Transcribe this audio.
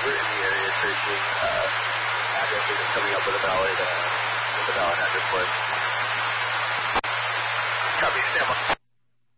we're in the area searching addresses and coming up with a valid address for us. Copy, stand by.